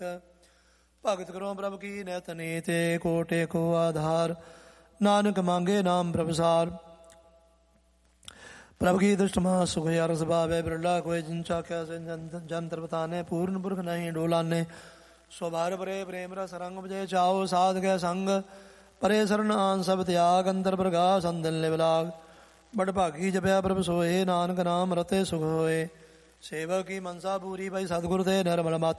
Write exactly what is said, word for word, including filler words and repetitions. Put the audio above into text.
ਭਗਤ ਕਰੋ ਪ੍ਰਭ ਕੀ ਨਿਤ ਨੀਤੇ, ਕੋਟੇ ਕੋ ਆਧਾਰ, ਨਾਨਕ ਮੰਗੇ ਨਾਮ ਪ੍ਰਭਸਾਰ। ਪ੍ਰਭ ਕੀ ਦ੍ਰਿਸ਼ਟਮਾ ਸੁਖ ਅਰਸ ਭਾਵੈ, ਬਿਰਲਾ ਕੋਇ ਜਿਨ ਚਾਖਿਆ ਜੰਤਰ ਬਤਾਨੇ, ਪੂਰਨ ਪੁਰਖ ਨਹੀਂ ਡੋਲਾਨੇ। ਸੋਭਾਰ ਪਰੇ ਪ੍ਰੇਮ ਰਸ ਰੰਗ ਬਜੇ ਚਾਓ, ਸਾਧ ਗੈ ਸੰਗ ਪਰੇ ਸਰਨ ਆਨ ਸਭ ਤਿਆਗ, ਅੰਤਰ ਪ੍ਰਗਾਸ ਅੰਦਨ ਲਿਵ ਲਾਗ। ਬੜ ਭਾਗੀ ਜਪਿਆ ਪ੍ਰਭ ਸੋਏ, ਨਾਨਕ ਨਾਮ ਰਤੇ ਸੁਖ ਹੋਏ। ਸੇਵਕ ਕੀ ਮਨਸਾ ਪੂਰੀ, ਭਾਈ ਸਤਿਗੁਰ ਤੇ ਨਿਰਮਲ ਮਤ,